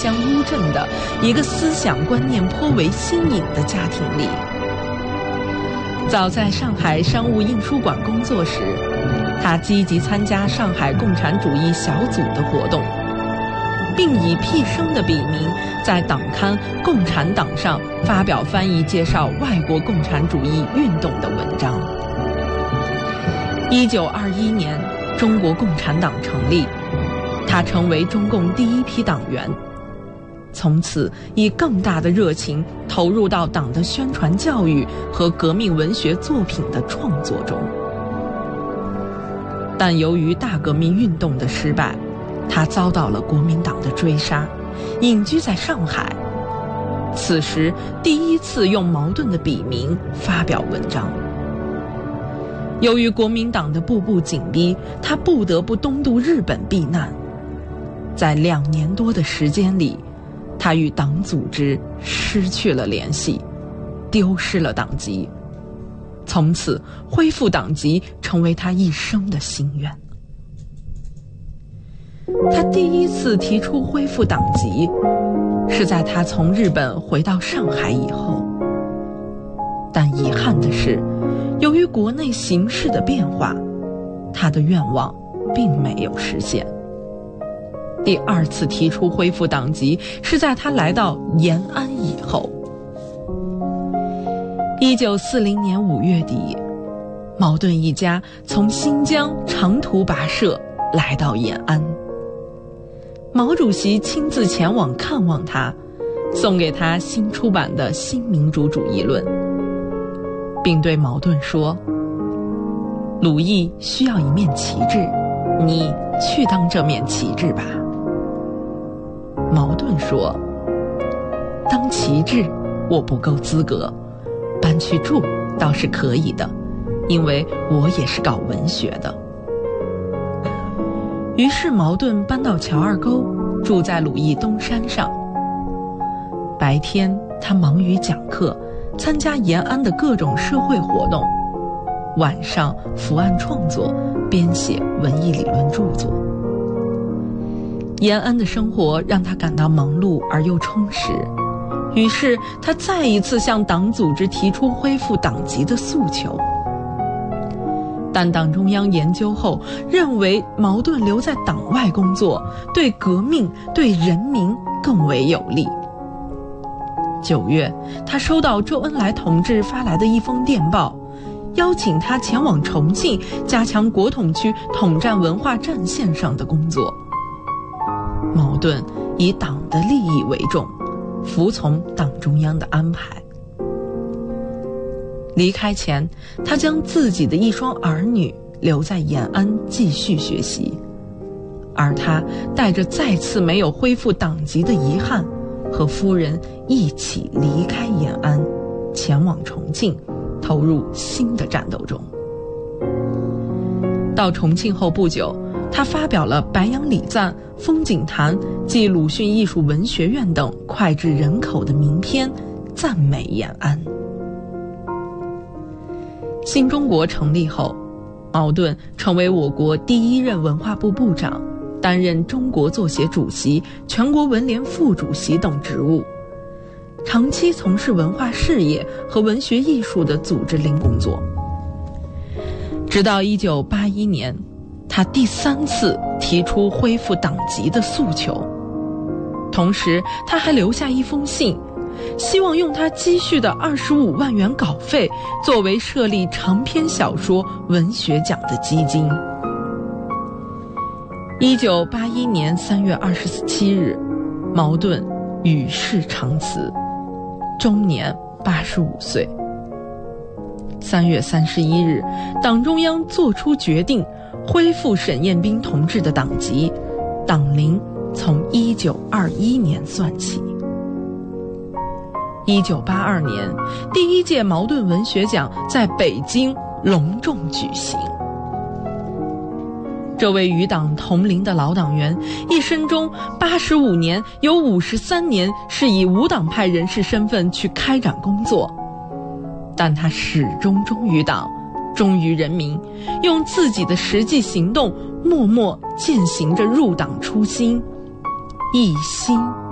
乡乌镇的一个思想观念颇为新颖的家庭里。早在上海商务印书馆工作时，他积极参加上海共产主义小组的活动，并以毕生的笔名在党刊《共产党》上发表翻译介绍外国共产主义运动的文章。1921年，中国共产党成立，他成为中共第一批党员，从此以更大的热情投入到党的宣传教育和革命文学作品的创作中。但由于大革命运动的失败，他遭到了国民党的追杀，隐居在上海。此时第一次用茅盾的笔名发表文章。由于国民党的步步紧逼，他不得不东渡日本避难。在2年多的时间里，他与党组织失去了联系，丢失了党籍。从此恢复党籍成为他一生的心愿。他第一次提出恢复党籍，是在他从日本回到上海以后。但遗憾的是，由于国内形势的变化，他的愿望并没有实现。第2次提出恢复党籍是在他来到延安以后。1940年5月底，茅盾一家从新疆长途跋涉来到延安。毛主席亲自前往看望他，送给他新出版的《新民主主义论》，并对茅盾说：鲁艺需要一面旗帜，你去当这面旗帜吧。茅盾说：当旗帜我不够资格，搬去住倒是可以的，因为我也是搞文学的。于是茅盾搬到乔二沟，住在鲁艺东山上。白天他忙于讲课，参加延安的各种社会活动，晚上伏案创作，编写文艺理论著作。延安的生活让他感到忙碌而又充实，于是他再一次向党组织提出恢复党籍的诉求。但党中央研究后认为茅盾留在党外工作对革命对人民更为有利。9月，他收到周恩来同志发来的一封电报，邀请他前往重庆加强国统区统战文化战线上的工作。茅盾以党的利益为重，服从党中央的安排。离开前，他将自己的一双儿女留在延安继续学习，而他带着再次没有恢复党籍的遗憾，和夫人一起离开延安，前往重庆，投入新的战斗中。到重庆后不久，他发表了《白杨礼赞》《风景谈》暨鲁迅艺术文学院等脍炙人口的名篇，赞美延安。新中国成立后，茅盾成为我国第1任文化部部长，担任中国作协主席、全国文联副主席等职务，长期从事文化事业和文学艺术的组织领工作。直到1981年，他第3次提出恢复党籍的诉求，同时他还留下一封信，希望用他积蓄的25万元稿费作为设立长篇小说文学奖的基金。1981年3月27日，茅盾与世长辞，终年85岁。3月31日，党中央作出决定，恢复沈彦斌同志的党籍，党龄从1921年算起。1982年，第1届茅盾文学奖在北京隆重举行。这位与党同龄的老党员，一生中85年有53年是以无党派人士身份去开展工作，但他始终忠于党，忠于人民，用自己的实际行动默默践行着入党初心，一心